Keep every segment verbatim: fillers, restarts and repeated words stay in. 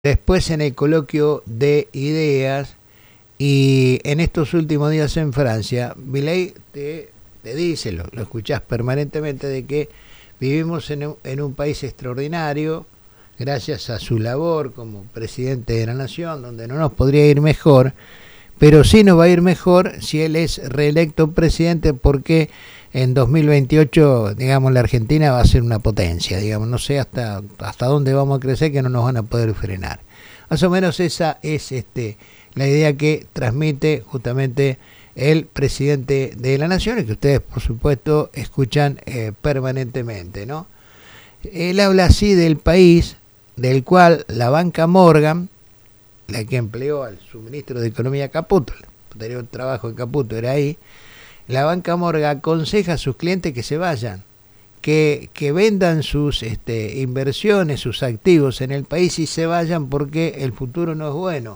Después en el coloquio de ideas y en estos últimos días en Francia, Milei te, te dice, lo, lo escuchás permanentemente, de que vivimos en un, en un país extraordinario, gracias a su labor como presidente de la nación, donde no nos podría ir mejor, pero sí nos va a ir mejor si él es reelecto presidente, porque en dos mil veintiocho, digamos, la Argentina va a ser una potencia, digamos, no sé hasta hasta dónde vamos a crecer, que no nos van a poder frenar. Más o menos esa es este la idea que transmite justamente el presidente de la nación, y que ustedes, por supuesto, escuchan eh, permanentemente, ¿no? Él habla así del país, del cual la banca Morgan, la que empleó al subministro de Economía Caputo, el anterior trabajo de Caputo era ahí, la banca Morgan aconseja a sus clientes que se vayan, que, que vendan sus este, inversiones, sus activos en el país y se vayan, porque el futuro no es bueno.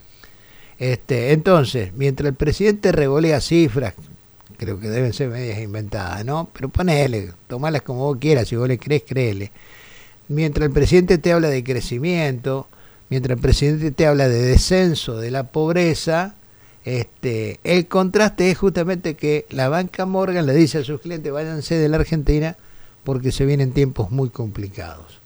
Este, entonces, mientras el presidente revolea cifras, creo que deben ser medias inventadas, ¿no? Pero ponele, tomalas como vos quieras, si vos le crees, créele. Mientras el presidente te habla de crecimiento, mientras el presidente te habla de descenso de la pobreza, este, el contraste es justamente que la banca Morgan le dice a sus clientes: váyanse de la Argentina porque se vienen tiempos muy complicados.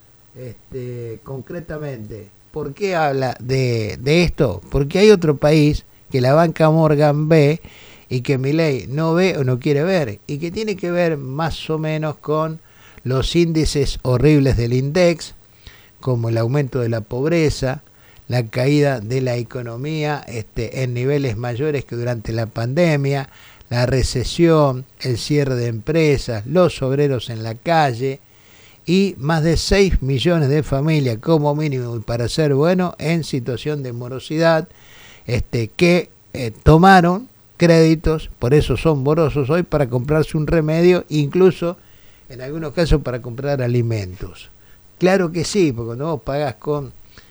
Este, concretamente, ¿por qué habla de, de esto? Porque hay otro país que la banca Morgan ve y que Milei no ve o no quiere ver, y que tiene que ver más o menos con los índices horribles del INDEX, como el aumento de la pobreza, la caída de la economía este, en niveles mayores que durante la pandemia, la recesión, el cierre de empresas, los obreros en la calle y más de seis millones de familias como mínimo, y para ser bueno, en situación de morosidad, este, que eh, tomaron créditos, por eso son morosos hoy, para comprarse un remedio, incluso en algunos casos para comprar alimentos. Claro que sí, porque cuando vos pagás con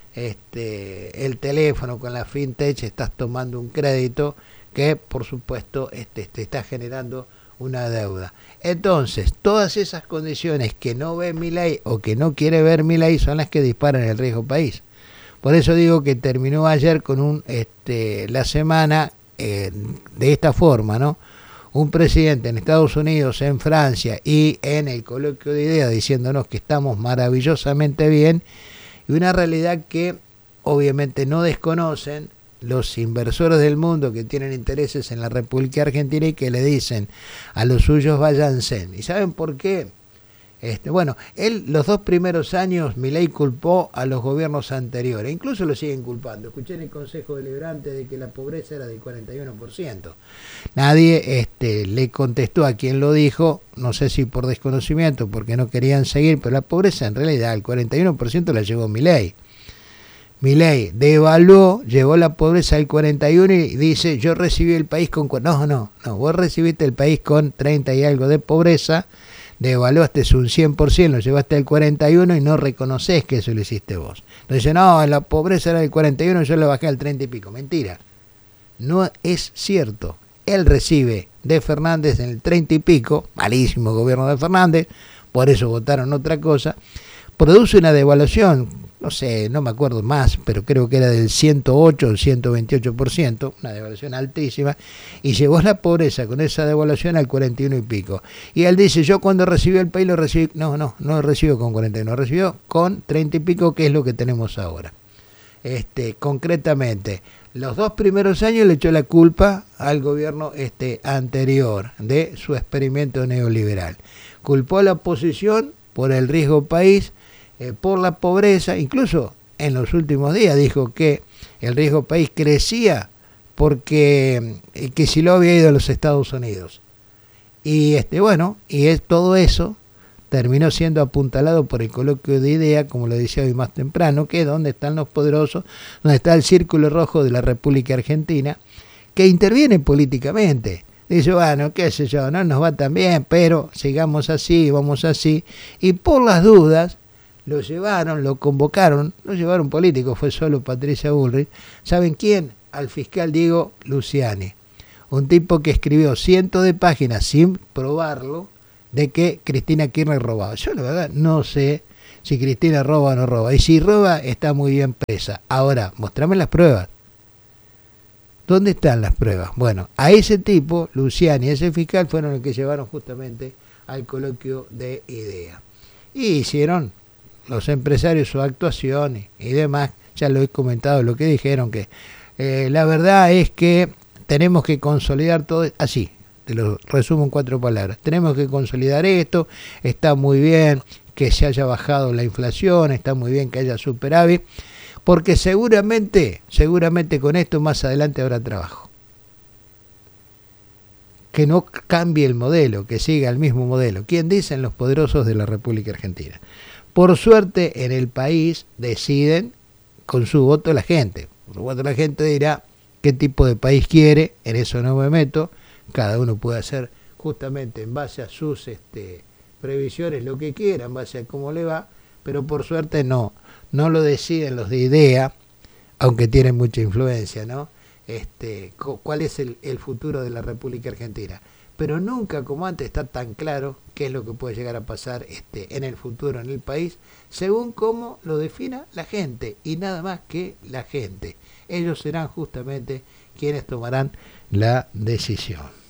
este, el teléfono, con la fintech, estás tomando un crédito que, por supuesto, este, te está generando una deuda. Entonces, todas esas condiciones que no ve Milei o que no quiere ver Milei son las que disparan el riesgo país. Por eso digo que terminó ayer con un este, la semana eh, de esta forma, ¿no? Un presidente en Estados Unidos, en Francia y en el coloquio de ideas diciéndonos que estamos maravillosamente bien, y una realidad que obviamente no desconocen los inversores del mundo que tienen intereses en la República Argentina y que le dicen a los suyos: váyanse. ¿Y saben por qué? Este, bueno, él los dos primeros años, Milei culpó a los gobiernos anteriores, incluso lo siguen culpando. Escuché en el Consejo Deliberante de que la pobreza era del cuarenta y uno por ciento. Nadie este, le contestó a quien lo dijo, no sé si por desconocimiento, porque no querían seguir, pero la pobreza en realidad el cuarenta y uno por ciento la llevó Milei. Milei devaluó, llevó la pobreza al cuarenta y uno y dice: yo recibí el país con... No, no, no, vos recibiste el país con treinta y algo de pobreza, devaluaste un cien por ciento, lo llevaste al cuarenta y uno y no reconoces que eso lo hiciste vos. Entonces, no, la pobreza era del cuarenta y uno, yo le bajé al treinta y pico. Mentira, no es cierto. Él recibe de Fernández en el treinta y pico, malísimo gobierno de Fernández, por eso votaron otra cosa, produce una devaluación, no sé, no me acuerdo más, pero creo que era del ciento ocho o ciento veintiocho por ciento, una devaluación altísima, y llevó la pobreza con esa devaluación al cuarenta y uno y pico. Y él dice: yo cuando recibí el país lo recibí, no, no, no lo recibió con cuarenta y uno, lo recibió con treinta y pico, que es lo que tenemos ahora. Este, concretamente, los dos primeros años le echó la culpa al gobierno este, anterior de su experimento neoliberal. Culpó a la oposición por el riesgo país, eh, por la pobreza. Incluso en los últimos días dijo que el riesgo país crecía porque eh, que si lo había ido a los Estados Unidos. Y este bueno, y es todo eso terminó siendo apuntalado por el coloquio de idea, como lo decía hoy más temprano, que es donde están los poderosos, donde está el círculo rojo de la República Argentina, que interviene políticamente. Dice: bueno, qué sé yo, no nos va tan bien, pero sigamos así, vamos así. Y por las dudas, lo llevaron, lo convocaron, lo llevaron políticos, fue solo Patricia Bullrich. ¿Saben quién? Al fiscal Diego Luciani. Un tipo que escribió cientos de páginas sin probarlo, de que Cristina Kirchner robaba. Yo la verdad no sé si Cristina roba o no roba. Y si roba, está muy bien presa. Ahora, mostrame las pruebas. ¿Dónde están las pruebas? Bueno, a ese tipo, Luciani y ese fiscal fueron los que llevaron justamente al coloquio de ideas. Y hicieron los empresarios sus actuaciones y demás. Ya lo he comentado, lo que dijeron, que eh, la verdad es que tenemos que consolidar todo, así, te lo resumo en cuatro palabras. Tenemos que consolidar esto, está muy bien que se haya bajado la inflación, está muy bien que haya superávit, porque seguramente, seguramente con esto más adelante habrá trabajo. Que no cambie el modelo, que siga el mismo modelo. ¿Quién dicen? Los poderosos de la República Argentina. Por suerte, en el país deciden con su voto la gente. Por su voto la gente dirá qué tipo de país quiere, en eso no me meto. Cada uno puede hacer justamente en base a sus este, previsiones lo que quiera, en base a cómo le va, pero por suerte no, no lo deciden los de idea, aunque tienen mucha influencia, ¿no? Este, cuál es el, el futuro de la República Argentina. Pero nunca como antes está tan claro qué es lo que puede llegar a pasar este, en el futuro en el país, según cómo lo defina la gente, y nada más que la gente. Ellos serán justamente quienes tomarán la decisión.